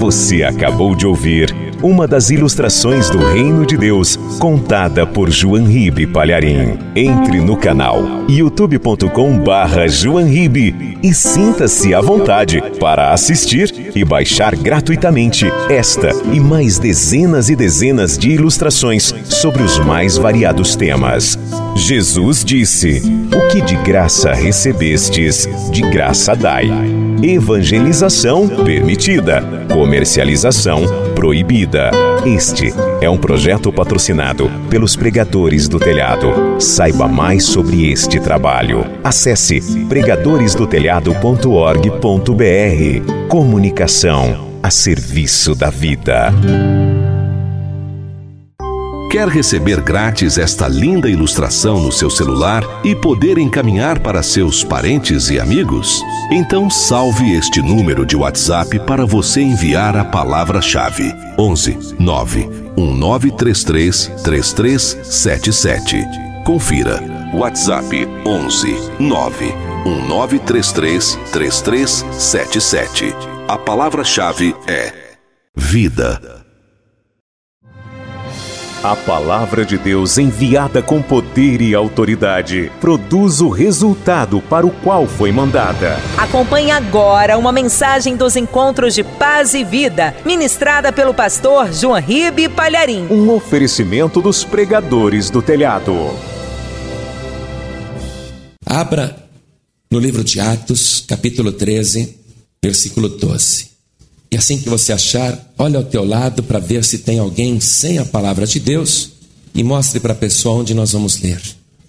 Você acabou de ouvir uma das ilustrações do Reino de Deus, contada por João Ribe Palharim. Entre no canal youtube.com/João Ribe e sinta-se à vontade para assistir e baixar gratuitamente esta e mais dezenas e dezenas de ilustrações sobre os mais variados temas. Jesus disse: "O que de graça recebestes, de graça dai." Evangelização permitida, comercialização proibida. Este é um projeto patrocinado pelos Pregadores do Telhado. Saiba mais sobre este trabalho. Acesse pregadoresdotelhado.org.br. Comunicação a serviço da vida. Quer receber grátis esta linda ilustração no seu celular e poder encaminhar para seus parentes e amigos? Então salve este número de WhatsApp para você enviar a palavra-chave: 11 9 1933 3377. Confira. WhatsApp 11 9 1933 3377. A palavra-chave é vida. A palavra de Deus, enviada com poder e autoridade, produz o resultado para o qual foi mandada. Acompanhe agora uma mensagem dos Encontros de Paz e Vida, ministrada pelo pastor João Ribe Palharim. Um oferecimento dos Pregadores do Telhado. Abra no livro de Atos, capítulo 13, versículo 12. E assim que você achar, olhe ao teu lado para ver se tem alguém sem a palavra de Deus e mostre para a pessoa onde nós vamos ler.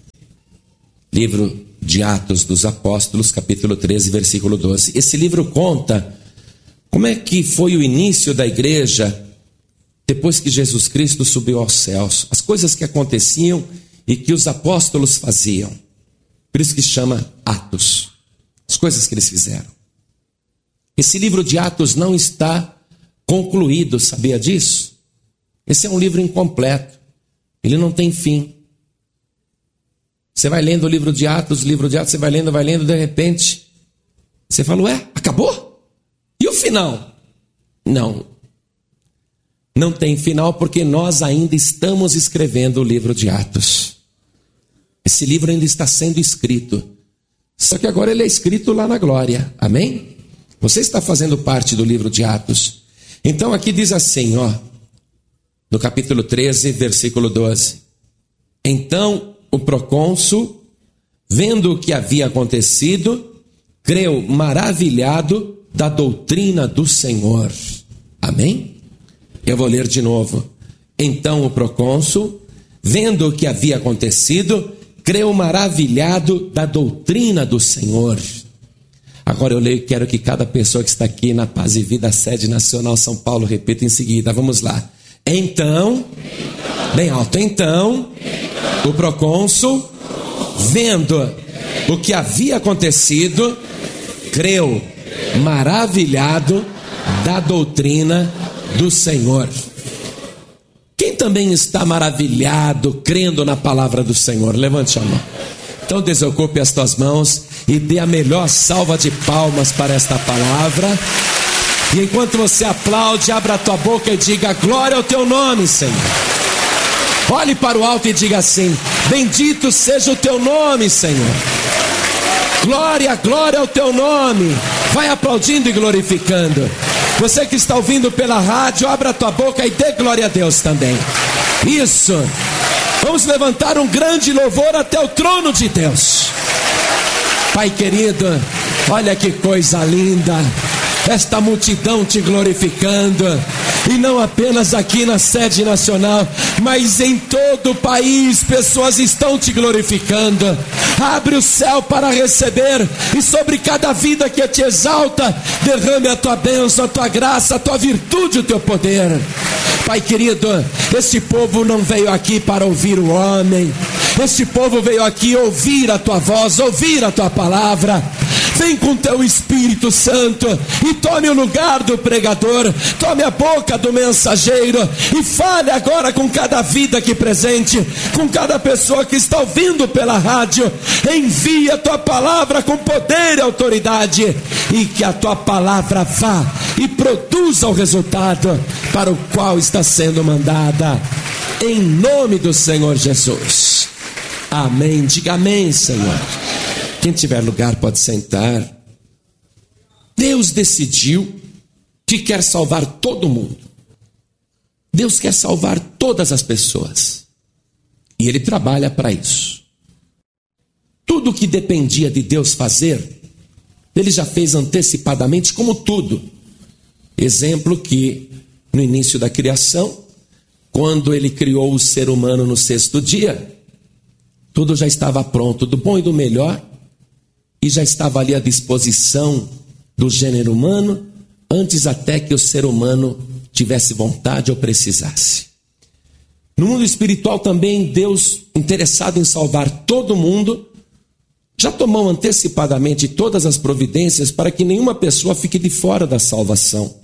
Livro de Atos dos Apóstolos, capítulo 13, versículo 12. Esse livro conta como é que foi o início da igreja depois que Jesus Cristo subiu aos céus. As coisas que aconteciam e que os apóstolos faziam. Por isso que chama Atos. As coisas que eles fizeram. Esse livro de Atos não está concluído, sabia disso? Esse é um livro incompleto. Ele não tem fim. Você vai lendo o livro de Atos, você vai lendo, de repente, você fala: ué, acabou? E o final? Não. Não tem final porque nós ainda estamos escrevendo o livro de Atos. Esse livro ainda está sendo escrito. Só que agora ele é escrito lá na glória. Amém? Você está fazendo parte do livro de Atos. Então aqui diz assim, no capítulo 13, versículo 12. Então o procônsul, vendo o que havia acontecido, creu maravilhado da doutrina do Senhor. Amém? Eu vou ler de novo. Então o procônsul, vendo o que havia acontecido, creu maravilhado da doutrina do Senhor. Agora eu leio e quero que cada pessoa que está aqui na Paz e Vida, sede nacional São Paulo, repita em seguida. Vamos lá. Então, bem alto, então, o procônsul, vendo o que havia acontecido, creu maravilhado da doutrina do Senhor. Quem também está maravilhado, crendo na palavra do Senhor? Levante a mão. Então desocupe as tuas mãos e dê a melhor salva de palmas para esta palavra. E enquanto você aplaude, abra a tua boca e diga: glória ao teu nome, Senhor. Olhe para o alto e diga assim: bendito seja o teu nome, Senhor. Glória, glória ao teu nome. Vai aplaudindo e glorificando. Você que está ouvindo pela rádio, abra a tua boca e dê glória a Deus também. Isso. Vamos levantar um grande louvor até o trono de Deus. Pai querido, olha que coisa linda. Esta multidão te glorificando. E não apenas aqui na sede nacional, mas em todo o país, pessoas estão te glorificando. Abre o céu para receber, e sobre cada vida que te exalta, derrame a tua bênção, a tua graça, a tua virtude, o teu poder. Pai querido, este povo não veio aqui para ouvir o homem. Este povo veio aqui ouvir a tua voz, ouvir a tua palavra. Vem com teu Espírito Santo e tome o lugar do pregador, tome a boca do mensageiro e fale agora com cada vida aqui presente, com cada pessoa que está ouvindo pela rádio. Envia a tua palavra com poder e autoridade, e que a tua palavra vá e produza o resultado para o qual está sendo mandada, em nome do Senhor Jesus. Amém. Diga amém, Senhor. Quem tiver lugar pode sentar. Deus decidiu que quer salvar todo mundo. Deus quer salvar todas as pessoas, e Ele trabalha para isso. Tudo que dependia de Deus fazer, Ele já fez antecipadamente, como tudo. Exemplo que no início da criação, quando Ele criou o ser humano no 6º dia, tudo já estava pronto, do bom e do melhor, e já estava ali à disposição do gênero humano, antes até que o ser humano tivesse vontade ou precisasse. No mundo espiritual também, Deus, interessado em salvar todo mundo, já tomou antecipadamente todas as providências para que nenhuma pessoa fique de fora da salvação.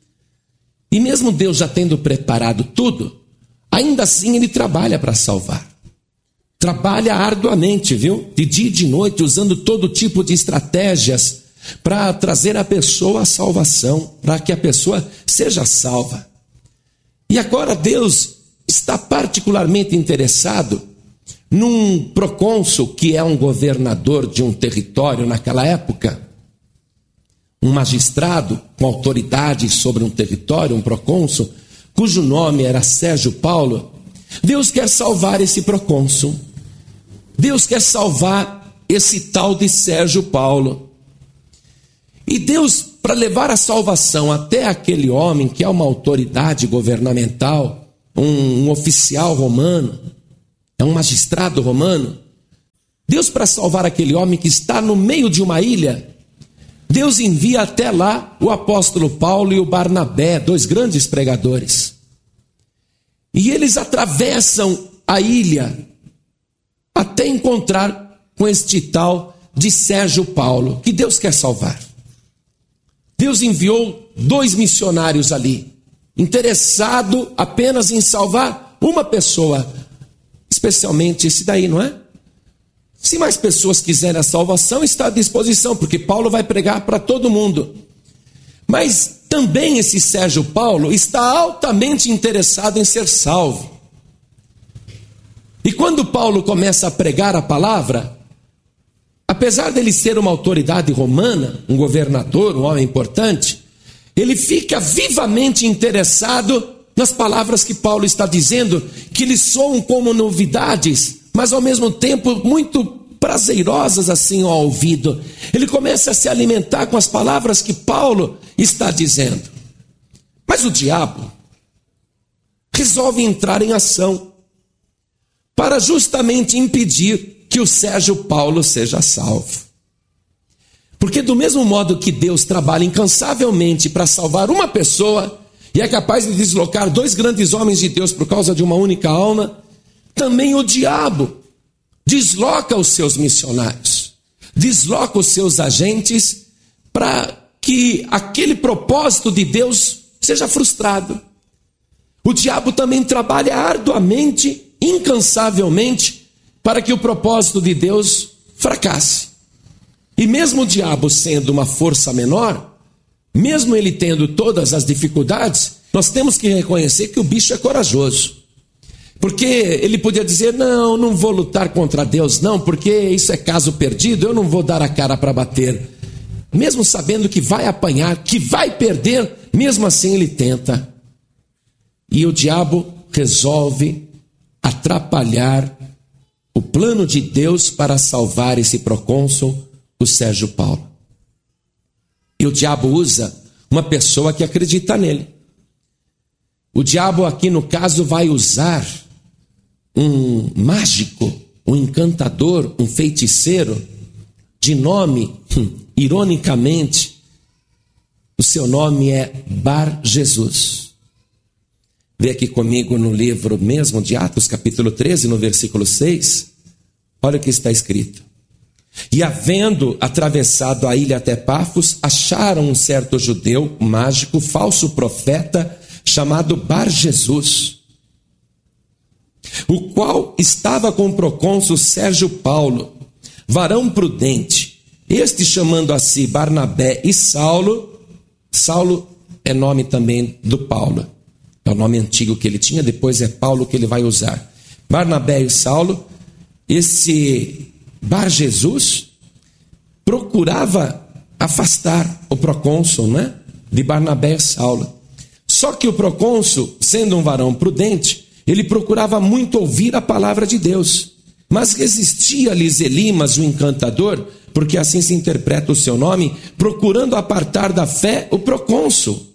E mesmo Deus já tendo preparado tudo, ainda assim Ele trabalha para salvar. Trabalha arduamente, viu? De dia e de noite, usando todo tipo de estratégias para trazer a pessoa à salvação, para que a pessoa seja salva. E agora Deus está particularmente interessado num procônsul, que é um governador de um território naquela época, um magistrado com autoridade sobre um território, um procônsul, cujo nome era Sérgio Paulo. Deus quer salvar esse procônsul. Deus quer salvar esse tal de Sérgio Paulo. E Deus, para levar a salvação até aquele homem que é uma autoridade governamental, um oficial romano, é um magistrado romano, Deus, para salvar aquele homem que está no meio de uma ilha, Deus envia até lá o apóstolo Paulo e o Barnabé, 2 grandes pregadores. E eles atravessam a ilha até encontrar com este tal de Sérgio Paulo, que Deus quer salvar. Deus enviou 2 missionários ali, interessado apenas em salvar uma pessoa, especialmente esse daí, não é? Se mais pessoas quiserem a salvação, está à disposição, porque Paulo vai pregar para todo mundo. Mas também esse Sérgio Paulo está altamente interessado em ser salvo. E quando Paulo começa a pregar a palavra, apesar dele ser uma autoridade romana, um governador, um homem importante, ele fica vivamente interessado nas palavras que Paulo está dizendo, que lhe soam como novidades, mas ao mesmo tempo muito prazerosas assim ao ouvido. Ele começa a se alimentar com as palavras que Paulo está dizendo. Mas o diabo resolve entrar em ação para justamente impedir que o Sérgio Paulo seja salvo. Porque do mesmo modo que Deus trabalha incansavelmente para salvar uma pessoa, e é capaz de deslocar 2 grandes homens de Deus por causa de uma única alma, também o diabo desloca os seus missionários, desloca os seus agentes para que aquele propósito de Deus seja frustrado. O diabo também trabalha arduamente, incansavelmente, para que o propósito de Deus fracasse. E mesmo o diabo sendo uma força menor, mesmo ele tendo todas as dificuldades, nós temos que reconhecer que o bicho é corajoso. Porque ele podia dizer, não vou lutar contra Deus, não, porque isso é caso perdido, eu não vou dar a cara para bater. Mesmo sabendo que vai apanhar, que vai perder, mesmo assim ele tenta. E o diabo resolve atrapalhar o plano de Deus para salvar esse procônsul, o Sérgio Paulo. E o diabo usa uma pessoa que acredita nele. O diabo aqui no caso vai usar um mágico, um encantador, um feiticeiro, de nome, ironicamente, o seu nome é Bar Jesus. Vê aqui comigo no livro mesmo de Atos, capítulo 13, no versículo 6, olha o que está escrito. E havendo atravessado a ilha até Pafos, acharam um certo judeu mágico, falso profeta, chamado Bar-Jesus, o qual estava com o procônsul Sérgio Paulo, varão prudente. Este, chamando a si Barnabé e Saulo é nome também do Paulo, é o nome antigo que ele tinha, depois é Paulo que ele vai usar. Barnabé e Saulo, esse Bar-Jesus procurava afastar o procônsul, né, de Barnabé e Saulo. Só que o procônsul, sendo um varão prudente, ele procurava muito ouvir a palavra de Deus, mas resistia-lhes Elimas, o encantador, porque assim se interpreta o seu nome, procurando apartar da fé o procônsul.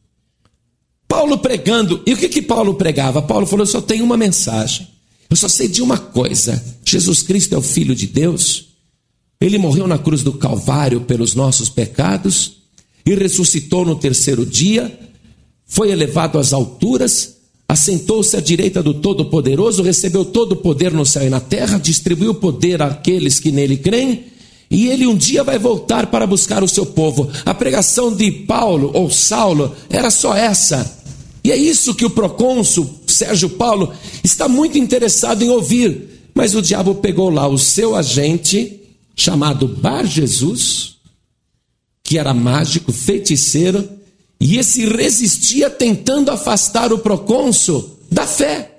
Paulo pregando, e o que Paulo pregava? Paulo falou: eu só tenho uma mensagem, eu só sei de uma coisa: Jesus Cristo é o Filho de Deus, ele morreu na cruz do Calvário pelos nossos pecados, e ressuscitou no terceiro dia, foi elevado às alturas, assentou-se à direita do Todo-Poderoso, recebeu todo o poder no céu e na terra, distribuiu poder àqueles que nele creem, e ele um dia vai voltar para buscar o seu povo. A pregação de Paulo ou Saulo era só essa, e é isso que o procônsul Sérgio Paulo está muito interessado em ouvir. Mas o diabo pegou lá o seu agente, chamado Bar-Jesus, que era mágico, feiticeiro, e esse resistia tentando afastar o procônsul da fé.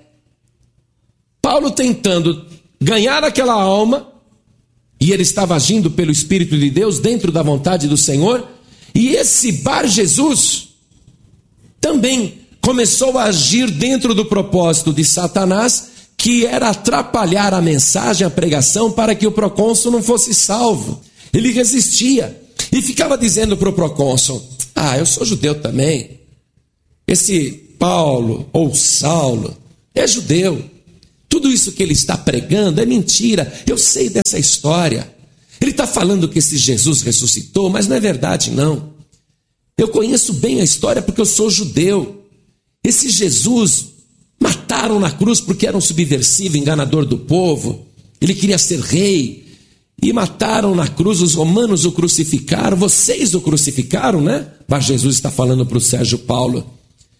Paulo tentando ganhar aquela alma, e ele estava agindo pelo Espírito de Deus dentro da vontade do Senhor, e esse Bar-Jesus também começou a agir dentro do propósito de Satanás, que era atrapalhar a mensagem, a pregação, para que o procônsul não fosse salvo. Ele resistia e ficava dizendo para o procônsul: eu sou judeu também, esse Paulo ou Saulo é judeu, tudo isso que ele está pregando é mentira, eu sei dessa história, ele está falando que esse Jesus ressuscitou, mas não é verdade não, eu conheço bem a história porque eu sou judeu, esse Jesus mataram na cruz porque era um subversivo, enganador do povo, ele queria ser rei, e mataram na cruz, os romanos o crucificaram, vocês o crucificaram, né? Mas Jesus está falando para o Sérgio Paulo.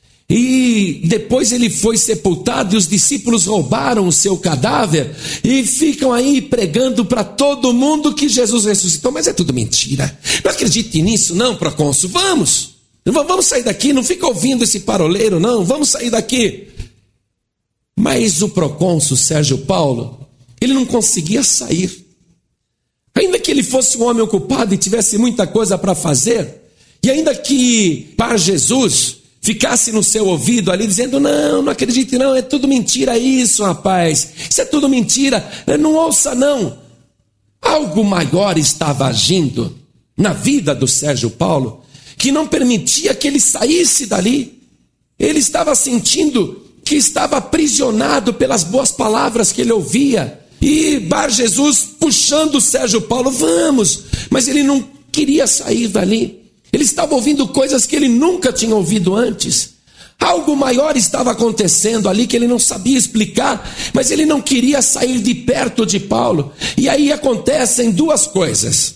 E depois ele foi sepultado e os discípulos roubaram o seu cadáver e ficam aí pregando para todo mundo que Jesus ressuscitou, mas é tudo mentira. Não acredite nisso não, procônsul, vamos sair daqui, não fica ouvindo esse paroleiro não, vamos sair daqui. Mas o procônsul Sérgio Paulo, ele não conseguia sair. Ainda que ele fosse um homem ocupado e tivesse muita coisa para fazer, e ainda que Bar-Jesus ficasse no seu ouvido ali dizendo: não acredite não, é tudo mentira isso, rapaz, isso é tudo mentira, não ouça não. Algo maior estava agindo na vida do Sérgio Paulo, que não permitia que ele saísse dali. Ele estava sentindo que estava aprisionado pelas boas palavras que ele ouvia, e Bar-Jesus puxando o Sérgio Paulo: vamos, mas ele não queria sair dali, ele estava ouvindo coisas que ele nunca tinha ouvido antes, algo maior estava acontecendo ali que ele não sabia explicar, mas ele não queria sair de perto de Paulo, e aí acontecem duas coisas.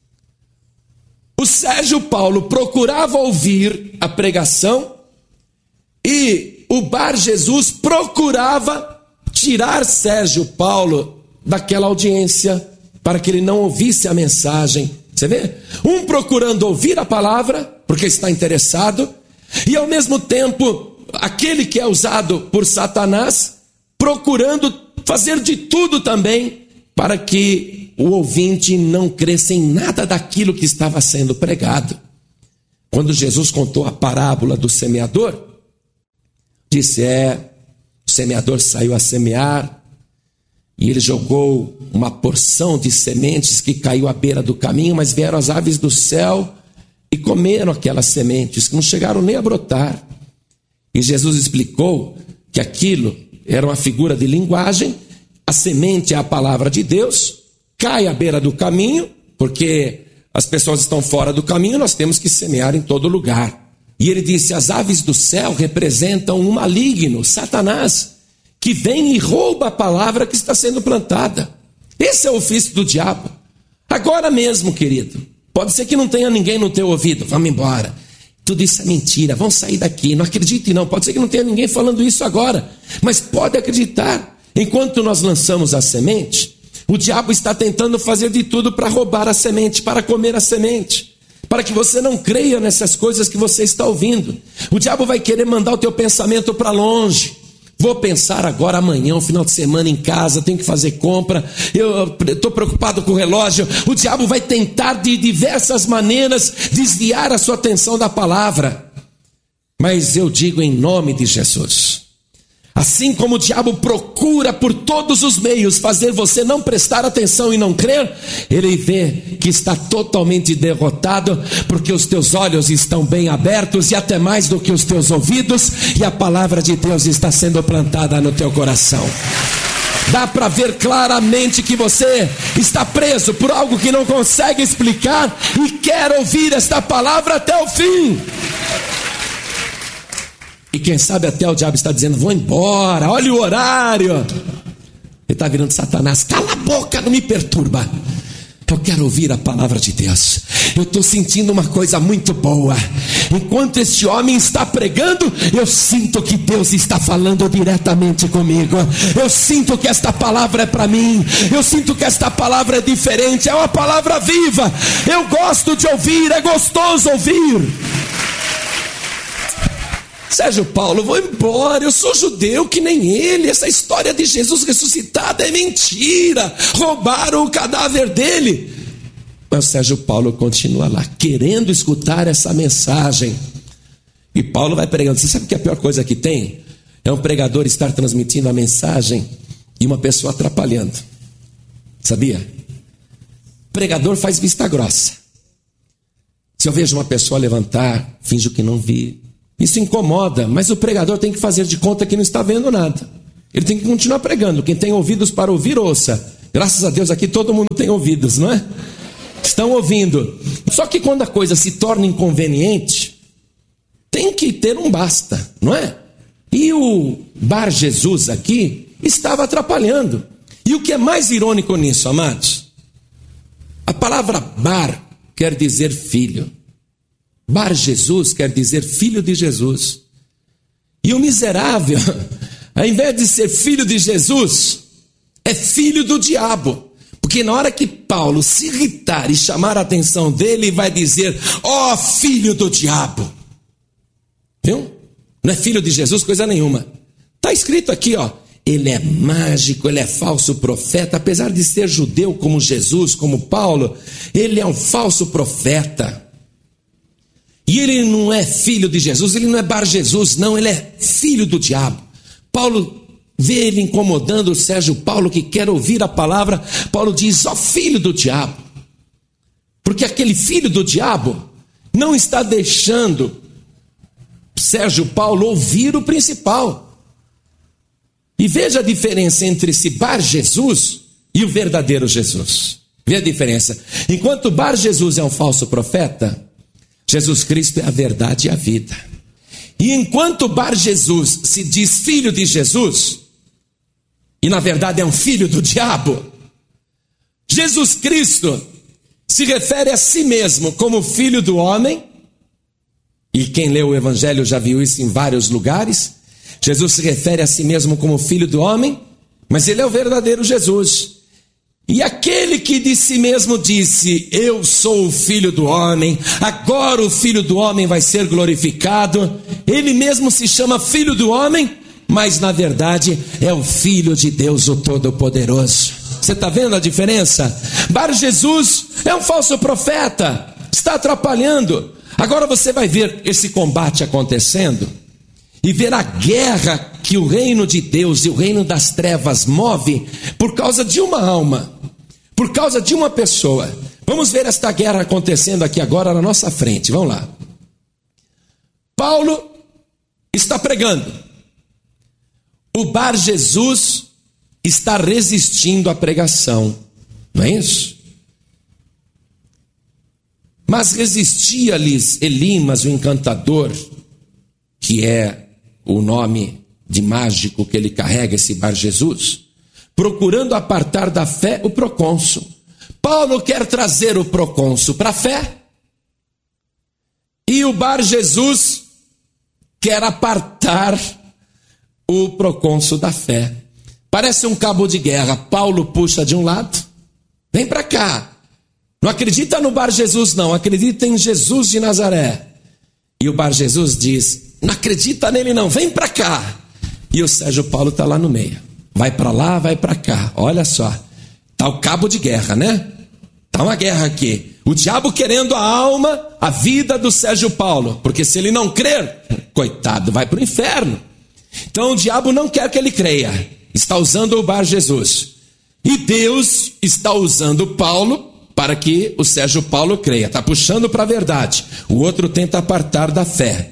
O Sérgio Paulo procurava ouvir a pregação, e o Bar-Jesus procurava tirar Sérgio Paulo daquela audiência, para que ele não ouvisse a mensagem. Você vê? Um procurando ouvir a palavra, porque está interessado, e ao mesmo tempo, aquele que é usado por Satanás, procurando fazer de tudo também, para que o ouvinte não cresça em nada daquilo que estava sendo pregado. Quando Jesus contou a parábola do semeador, disse: o semeador saiu a semear, e ele jogou uma porção de sementes que caiu à beira do caminho, mas vieram as aves do céu e comeram aquelas sementes, que não chegaram nem a brotar. E Jesus explicou que aquilo era uma figura de linguagem, a semente é a palavra de Deus, cai à beira do caminho, porque as pessoas estão fora do caminho, nós temos que semear em todo lugar. E ele disse: as aves do céu representam um maligno, Satanás, que vem e rouba a palavra que está sendo plantada. Esse é o ofício do diabo. Agora mesmo, querido. Pode ser que não tenha ninguém no teu ouvido. Vamos embora. Tudo isso é mentira. Vamos sair daqui. Não acredite não. Pode ser que não tenha ninguém falando isso agora. Mas pode acreditar. Enquanto nós lançamos a semente, o diabo está tentando fazer de tudo para roubar a semente, para comer a semente, para que você não creia nessas coisas que você está ouvindo. O diabo vai querer mandar o teu pensamento para longe. Vou pensar agora amanhã, um final de semana em casa, tenho que fazer compra, eu estou preocupado com o relógio. O diabo vai tentar de diversas maneiras desviar a sua atenção da palavra. Mas eu digo em nome de Jesus, assim como o diabo procura por todos os meios fazer você não prestar atenção e não crer, ele vê que está totalmente derrotado, porque os teus olhos estão bem abertos e até mais do que os teus ouvidos, e a palavra de Deus está sendo plantada no teu coração. Dá para ver claramente que você está preso por algo que não consegue explicar e quer ouvir esta palavra até o fim. E quem sabe até o diabo está dizendo: vou embora, olha o horário. Ele está virando Satanás: cala a boca, não me perturba. Eu quero ouvir a palavra de Deus. Eu estou sentindo uma coisa muito boa. Enquanto este homem está pregando, eu sinto que Deus está falando diretamente comigo. Eu sinto que esta palavra é para mim. Eu sinto que esta palavra é diferente. É uma palavra viva. Eu gosto de ouvir, é gostoso ouvir. Sérgio Paulo, vou embora, eu sou judeu que nem ele, essa história de Jesus ressuscitado é mentira, roubaram o cadáver dele. Mas Sérgio Paulo continua lá, querendo escutar essa mensagem. E Paulo vai pregando. Você sabe que a pior coisa que tem? É um pregador estar transmitindo a mensagem e uma pessoa atrapalhando. Sabia? Pregador faz vista grossa. Se eu vejo uma pessoa levantar, finjo que não vi. Isso incomoda, mas o pregador tem que fazer de conta que não está vendo nada. Ele tem que continuar pregando. Quem tem ouvidos para ouvir, ouça. Graças a Deus aqui todo mundo tem ouvidos, não é? Estão ouvindo. Só que quando a coisa se torna inconveniente, tem que ter um basta, não é? E o Bar Jesus aqui estava atrapalhando. E o que é mais irônico nisso, amados? A palavra Bar quer dizer filho. Bar Jesus quer dizer filho de Jesus. E o miserável, ao invés de ser filho de Jesus, é filho do diabo. Porque na hora que Paulo se irritar e chamar a atenção dele, vai dizer: ó filho do diabo. Viu? Não é filho de Jesus coisa nenhuma. Está escrito aqui, ó. Ele é mágico, ele é falso profeta. Apesar de ser judeu como Jesus, como Paulo, ele é um falso profeta. E ele não é filho de Jesus, ele não é Bar Jesus, não, ele é filho do diabo. Paulo vê ele incomodando o Sérgio Paulo, que quer ouvir a palavra. Paulo diz: ó filho do diabo. Porque aquele filho do diabo não está deixando Sérgio Paulo ouvir o principal. E veja a diferença entre esse Bar Jesus e o verdadeiro Jesus. Vê a diferença. Enquanto Bar Jesus é um falso profeta, Jesus Cristo é a verdade e a vida. E enquanto Bar Jesus se diz filho de Jesus, e na verdade é um filho do diabo, Jesus Cristo se refere a si mesmo como filho do homem. E quem leu o Evangelho já viu isso em vários lugares. Jesus se refere a si mesmo como filho do homem, mas ele é o verdadeiro Jesus. E aquele que de si mesmo disse: eu sou o filho do homem, agora o filho do homem vai ser glorificado, ele mesmo se chama filho do homem, mas na verdade é o filho de Deus, o Todo-Poderoso. Você está vendo a diferença? Bar Jesus é um falso profeta, está atrapalhando. Agora você vai ver esse combate acontecendo e ver a guerra que o reino de Deus e o reino das trevas move por causa de uma alma, por causa de uma pessoa. Vamos ver esta guerra acontecendo aqui agora na nossa frente, vamos lá. Paulo está pregando. O Bar Jesus está resistindo à pregação, não é isso? Mas resistia-lhes Elimas, o encantador, que é o nome de mágico que ele carrega, esse Bar Jesus, procurando apartar da fé o procônsul. Paulo quer trazer o procônsul para a fé, e o Bar Jesus quer apartar o procônsul da fé. Parece um cabo de guerra. Paulo puxa de um lado, vem para cá. Não acredita no Bar Jesus não, acredita em Jesus de Nazaré. E o Bar Jesus diz, não acredita nele não, vem para cá. E o Sérgio Paulo está lá no meio. Vai para lá, vai para cá. Olha só, está o cabo de guerra, né? Está uma guerra aqui. O diabo querendo a alma, a vida do Sérgio Paulo. Porque se ele não crer, coitado, vai para o inferno. Então o diabo não quer que ele creia. Está usando o Bar Jesus. E Deus está usando Paulo para que o Sérgio Paulo creia. Está puxando para a verdade. O outro tenta apartar da fé.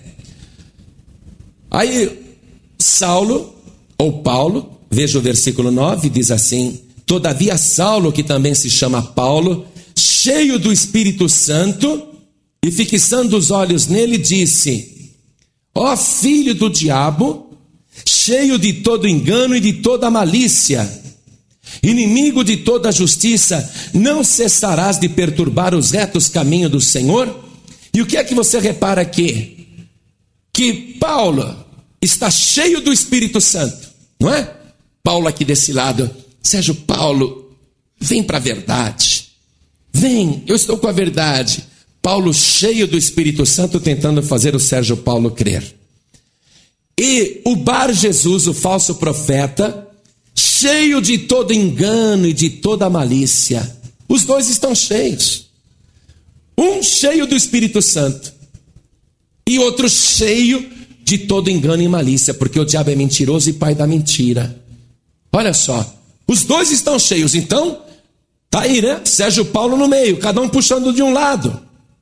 Aí Saulo, ou Paulo, veja o versículo 9, diz assim: todavia Saulo, que também se chama Paulo, cheio do Espírito Santo, e fixando os olhos nele, disse: ó filho do diabo, cheio de todo engano e de toda malícia, inimigo de toda justiça, não cessarás de perturbar os retos caminhos do Senhor? E o que é que você repara aqui? Que Paulo está cheio do Espírito Santo, não é? Paulo aqui desse lado, Sérgio Paulo, vem para a verdade, vem, eu estou com a verdade. Paulo cheio do Espírito Santo tentando fazer o Sérgio Paulo crer. E o Bar Jesus, o falso profeta, cheio de todo engano e de toda malícia. Os dois estão cheios. Um cheio do Espírito Santo e outro cheio de todo engano e malícia, porque o diabo é mentiroso e pai da mentira. Olha só, os dois estão cheios, então tá aí, né? Sérgio Paulo no meio, cada um puxando de um lado.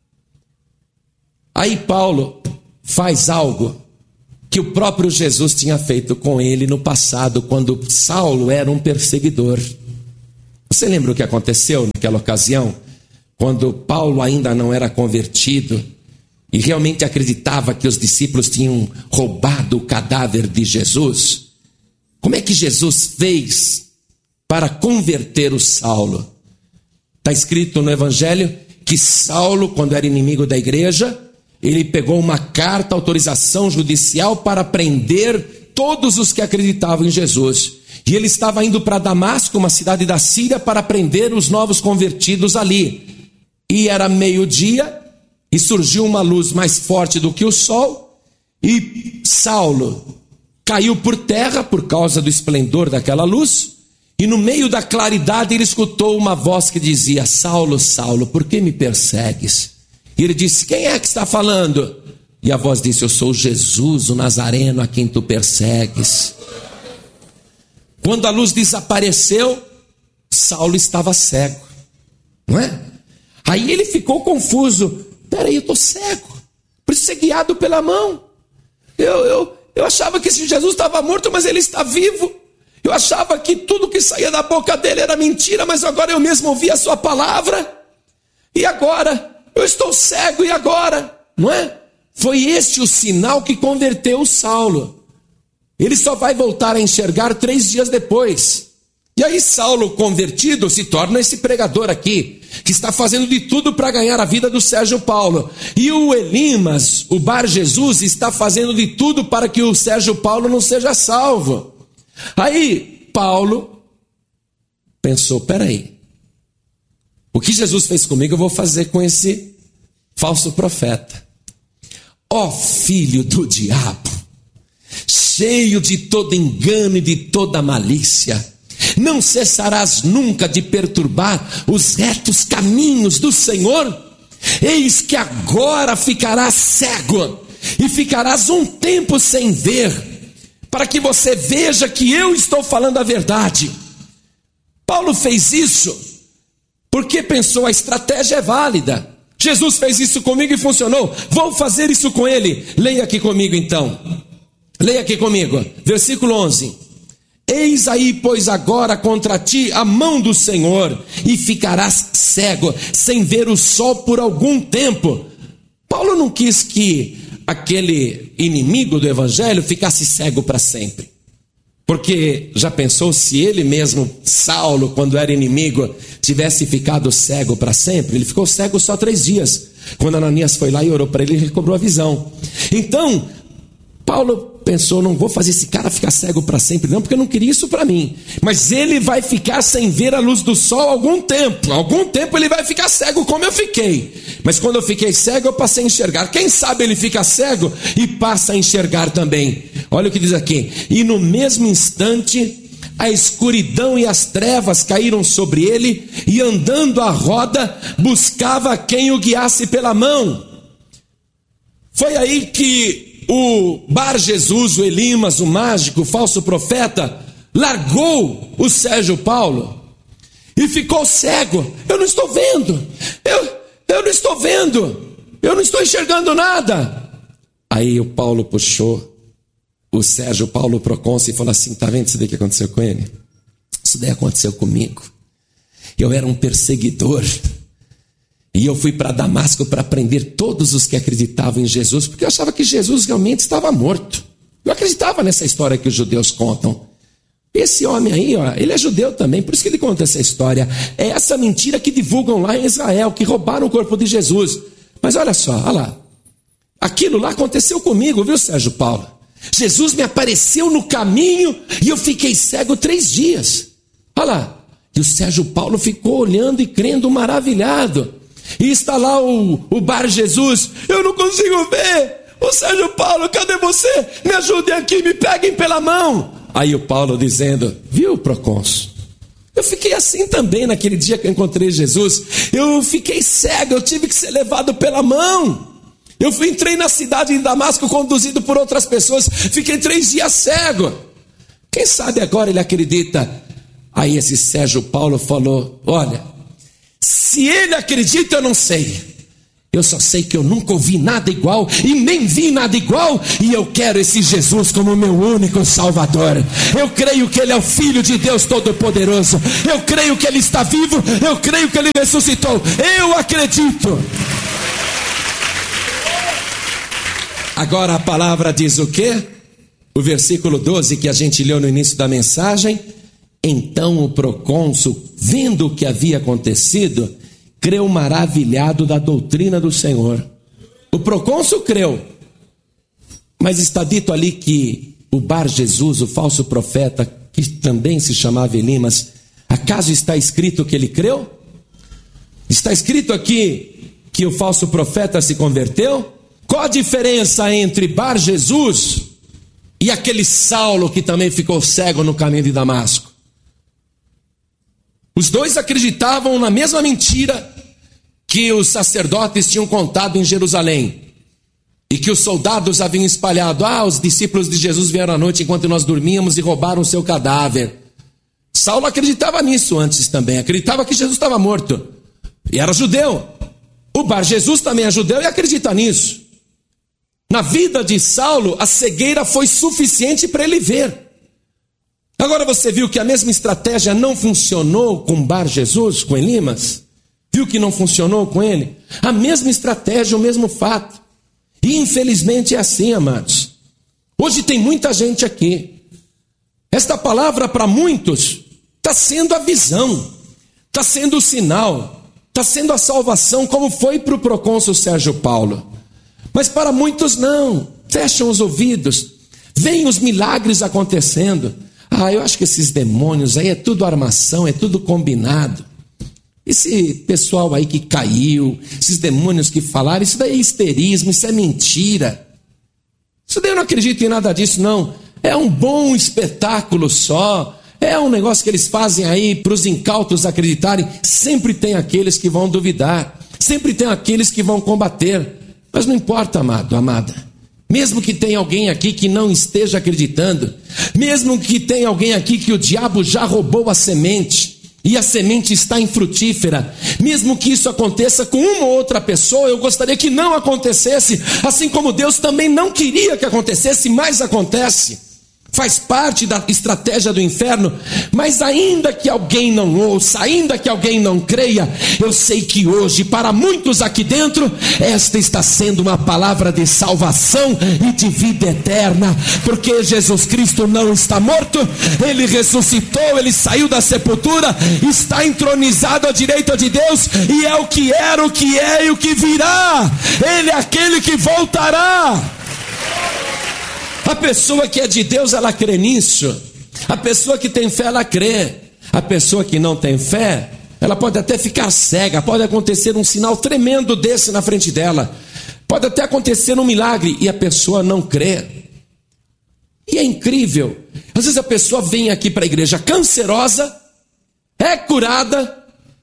Aí Paulo faz algo que o próprio Jesus tinha feito com ele no passado, quando Saulo era um perseguidor. Você lembra o que aconteceu naquela ocasião? Quando Paulo ainda não era convertido e realmente acreditava que os discípulos tinham roubado o cadáver de Jesus. Como é que Jesus fez para converter o Saulo? Está escrito no Evangelho que Saulo, quando era inimigo da igreja, ele pegou uma carta, autorização judicial para prender todos os que acreditavam em Jesus. E ele estava indo para Damasco, uma cidade da Síria, para prender os novos convertidos ali. E era meio-dia, e surgiu uma luz mais forte do que o sol, e Saulo caiu por terra por causa do esplendor daquela luz, e no meio da claridade ele escutou uma voz que dizia: Saulo, Saulo, por que me persegues? E ele disse: quem é que está falando? E a voz disse: eu sou Jesus, o Nazareno, a quem tu persegues. Quando a luz desapareceu, Saulo estava cego, não é? Aí ele ficou confuso. Peraí, eu estou cego, preciso ser guiado pela mão. Eu achava que esse Jesus estava morto, mas ele está vivo. Eu achava que tudo que saía da boca dele era mentira, mas agora eu mesmo ouvi a sua palavra. E agora? Eu estou cego, e agora? Não é? Foi este o sinal que converteu o Saulo. Ele só vai voltar a enxergar 3 dias depois. E aí Saulo, convertido, se torna esse pregador aqui, que está fazendo de tudo para ganhar a vida do Sérgio Paulo. E o Elimas, o Bar Jesus, está fazendo de tudo para que o Sérgio Paulo não seja salvo. Aí Paulo pensou: peraí, o que Jesus fez comigo eu vou fazer com esse falso profeta. Ó filho do diabo, cheio de todo engano e de toda malícia, não cessarás nunca de perturbar os retos caminhos do Senhor? Eis que agora ficarás cego e ficarás um tempo sem ver, para que você veja que eu estou falando a verdade. Paulo fez isso porque pensou: a estratégia é válida. Jesus fez isso comigo e funcionou, vou fazer isso com ele. Leia aqui comigo então. Leia aqui comigo, versículo 11. Eis aí, pois, agora contra ti a mão do Senhor, e ficarás cego, sem ver o sol por algum tempo. Paulo não quis que aquele inimigo do evangelho ficasse cego para sempre. Porque já pensou se ele mesmo, Saulo, quando era inimigo, tivesse ficado cego para sempre. Ele ficou cego só 3 dias. Quando Ananias foi lá e orou para ele, ele recobrou a visão. Então, Paulo pensou, não vou fazer esse cara ficar cego para sempre não, porque eu não queria isso para mim. Mas ele vai ficar sem ver a luz do sol algum tempo ele vai ficar cego como eu fiquei. Mas quando eu fiquei cego, eu passei a enxergar. Quem sabe ele fica cego e passa a enxergar também. Olha o que diz aqui: e no mesmo instante, a escuridão e as trevas caíram sobre ele, e andando à roda, buscava quem o guiasse pela mão. Foi aí que o Bar Jesus, o Elimas, o mágico, o falso profeta, largou o Sérgio Paulo e ficou cego. Eu não estou vendo, eu não estou vendo, eu não estou enxergando nada. Aí o Paulo puxou o Sérgio Paulo, o procônsul, e falou assim: tá vendo isso daí que aconteceu com ele? Isso daí aconteceu comigo. Eu era um perseguidor, e eu fui para Damasco para prender todos os que acreditavam em Jesus, porque eu achava que Jesus realmente estava morto. Eu acreditava nessa história que os judeus contam. Esse homem aí, ó, ele é judeu também, por isso que ele conta essa história. É essa mentira que divulgam lá em Israel, que roubaram o corpo de Jesus. Mas olha só, olha lá. Aquilo lá aconteceu comigo, viu, Sérgio Paulo? Jesus me apareceu no caminho e eu fiquei cego 3 dias. Olha lá. E o Sérgio Paulo ficou olhando e crendo maravilhado. E está lá o Bar Jesus: eu não consigo ver. Ô Sérgio Paulo, cadê você? Me ajudem aqui, me peguem pela mão. Aí o Paulo dizendo: viu, procônsul, eu fiquei assim também naquele dia que eu encontrei Jesus. Eu fiquei cego, eu tive que ser levado pela mão. Entrei na cidade de Damasco conduzido por outras pessoas, fiquei 3 dias cego. Quem sabe agora ele acredita. Aí esse Sérgio Paulo falou: olha, se ele acredita, eu não sei. Eu só sei que eu nunca ouvi nada igual e nem vi nada igual, e eu quero esse Jesus como meu único Salvador. Eu creio que ele é o Filho de Deus Todo-Poderoso. Eu creio que ele está vivo. Eu creio que ele ressuscitou. Eu acredito. Agora a palavra diz o quê? O versículo 12 que a gente leu no início da mensagem: então o procônsul, vendo o que havia acontecido, creu maravilhado da doutrina do Senhor. O procônsul creu, mas está dito ali que o Bar Jesus, o falso profeta, que também se chamava Elimas, acaso está escrito que ele creu? Está escrito aqui que o falso profeta se converteu? Qual a diferença entre Bar Jesus e aquele Saulo que também ficou cego no caminho de Damasco? Os dois acreditavam na mesma mentira que os sacerdotes tinham contado em Jerusalém, e que os soldados haviam espalhado. Os discípulos de Jesus vieram à noite enquanto nós dormíamos e roubaram o seu cadáver. Saulo acreditava nisso antes também, acreditava que Jesus estava morto, e era judeu. O Bar Jesus também é judeu e acredita nisso. Na vida de Saulo, a cegueira foi suficiente para ele ver. Agora você viu que a mesma estratégia não funcionou com Bar Jesus, com Elimas? Viu que não funcionou com ele? A mesma estratégia, o mesmo fato. E infelizmente é assim, amados. Hoje tem muita gente aqui. Esta palavra para muitos está sendo a visão, está sendo o sinal, está sendo a salvação, como foi para o procônsul Sérgio Paulo. Mas para muitos não, fecham os ouvidos, veem os milagres acontecendo. Eu acho que esses demônios aí é tudo armação, é tudo combinado. Esse pessoal aí que caiu, esses demônios que falaram, isso daí é histerismo, isso é mentira. Isso daí eu não acredito em nada disso, não. É um bom espetáculo só, é um negócio que eles fazem aí para os incautos acreditarem. Sempre tem aqueles que vão duvidar, sempre tem aqueles que vão combater. Mas não importa, amado, amada. Mesmo que tenha alguém aqui que não esteja acreditando, mesmo que tenha alguém aqui que o diabo já roubou a semente, e a semente está infrutífera, mesmo que isso aconteça com uma ou outra pessoa, eu gostaria que não acontecesse, assim como Deus também não queria que acontecesse, mas acontece. faz parte da estratégia do inferno, mas ainda que alguém não ouça, ainda que alguém não creia, eu sei que hoje, para muitos aqui dentro, esta está sendo uma palavra de salvação e de vida eterna, porque Jesus Cristo não está morto, Ele ressuscitou, Ele saiu da sepultura, está entronizado à direita de Deus, e é o que era, o que é e o que virá. Ele é aquele que voltará. A pessoa que é de Deus, ela crê nisso. A pessoa que tem fé, ela crê. A pessoa que não tem fé, ela pode até ficar cega, pode acontecer um sinal tremendo desse na frente dela, pode até acontecer um milagre, e a pessoa não crê. E é incrível, às vezes a pessoa vem aqui para a igreja cancerosa, é curada,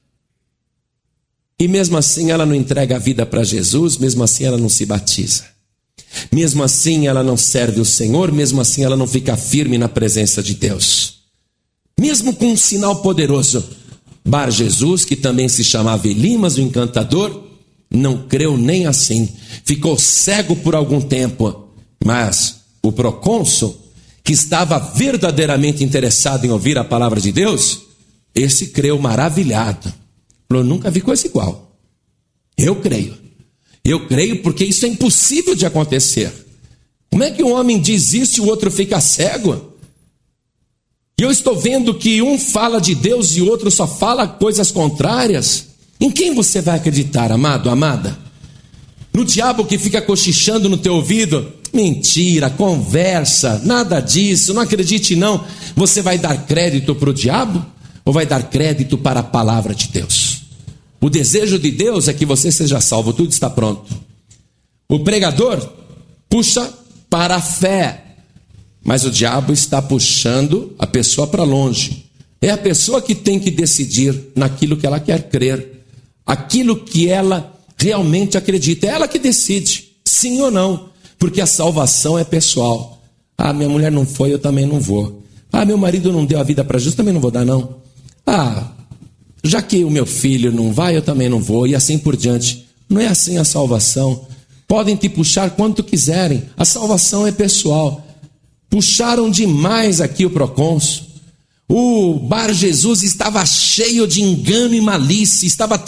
e mesmo assim ela não entrega a vida para Jesus, mesmo assim ela não se batiza. Mesmo assim ela não serve o Senhor, mesmo assim ela não fica firme na presença de Deus. Mesmo com um sinal poderoso, Bar Jesus, que também se chamava Elimas, o encantador, não creu nem assim, ficou cego por algum tempo. Mas o procônsul, que estava verdadeiramente interessado em ouvir a palavra de Deus, esse creu maravilhado. Falou: nunca vi coisa igual. Eu creio porque isso é impossível de acontecer. Como é que um homem diz isso e o outro fica cego? E eu estou vendo que um fala de Deus e o outro só fala coisas contrárias. Em quem você vai acreditar, amado, amada? No diabo que fica cochichando no teu ouvido? Mentira, conversa, nada disso, não acredite não. Você vai dar crédito para o diabo ou vai dar crédito para a palavra de Deus? O desejo de Deus é que você seja salvo, tudo está pronto. O pregador puxa para a fé, mas o diabo está puxando a pessoa para longe. É a pessoa que tem que decidir naquilo que ela quer crer, aquilo que ela realmente acredita. É ela que decide, sim ou não, porque a salvação é pessoal. Ah, minha mulher não foi, eu também não vou. Ah, meu marido não deu a vida para Jesus, também não vou dar não. Ah, já que o meu filho não vai, eu também não vou, e assim por diante. Não é assim a salvação. Podem te puxar quanto quiserem, a salvação é pessoal. Puxaram demais aqui o procônsul. O Bar Jesus estava cheio de engano e malícia, estava